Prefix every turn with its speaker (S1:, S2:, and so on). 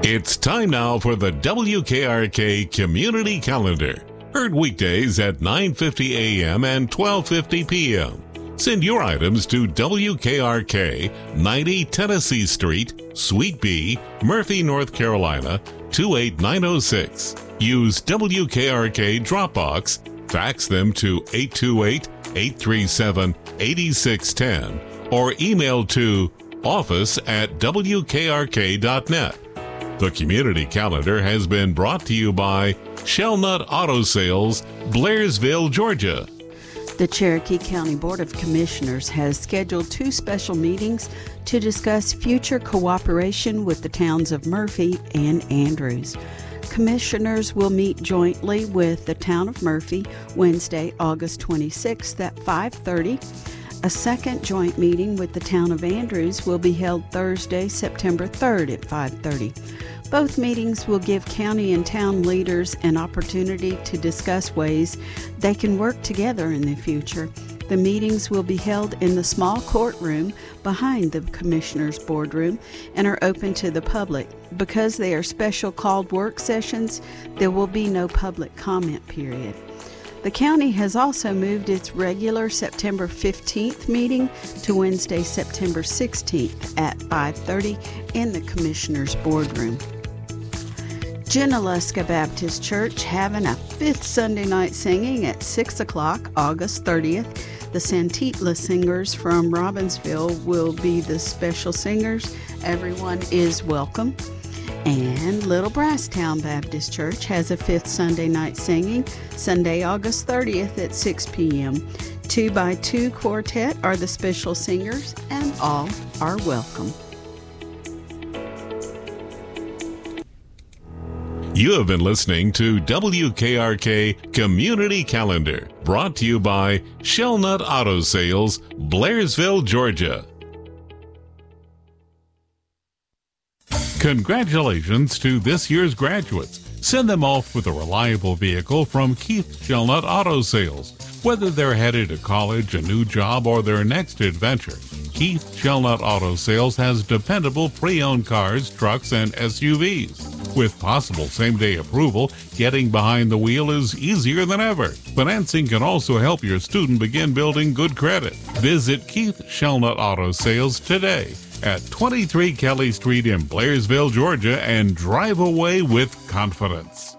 S1: It's time now for the WKRK Community Calendar. Heard weekdays at 9:50 a.m. and 12:50 p.m. Send your items to WKRK, 90 Tennessee Street, Suite B, Murphy, North Carolina, 28906. Use WKRK Dropbox, fax them to 828-837-8610, or email to office@wkrk.net. The Community Calendar has been brought to you by Shellnut Auto Sales, Blairsville, Georgia.
S2: The Cherokee County Board of Commissioners has scheduled 2 special meetings to discuss future cooperation with the towns of Murphy and Andrews. Commissioners will meet jointly with the town of Murphy Wednesday, August 26th at 5:30. A second joint meeting with the town of Andrews will be held Thursday, September 3rd at 5:30. Both meetings will give county and town leaders an opportunity to discuss ways they can work together in the future. The meetings will be held in the small courtroom behind the Commissioners' boardroom and are open to the public. Because they are special called work sessions, there will be no public comment period. The county has also moved its regular September 15th meeting to Wednesday, September 16th at 5:30 in the Commissioners' boardroom. Junaluska Baptist Church having a 5th Sunday night singing at 6 o'clock, August 30th. The Santitla singers from Robbinsville will be the special singers. Everyone is welcome. And Little Brasstown Baptist Church has a 5th Sunday night singing, Sunday, August 30th at 6 p.m. 2x2 Quartet are the special singers, and all are welcome.
S1: You have been listening to WKRK Community Calendar, brought to you by Shellnut Auto Sales, Blairsville, Georgia. Congratulations to this year's graduates. Send them off with a reliable vehicle from Keith Shellnut Auto Sales. Whether they're headed to college, a new job, or their next adventure, Keith Shellnut Auto Sales has dependable pre-owned cars, trucks, and SUVs. With possible same-day approval, getting behind the wheel is easier than ever. Financing can also help your student begin building good credit. Visit Keith Shellnut Auto Sales today at 23 Kelly Street in Blairsville, Georgia, and drive away with confidence.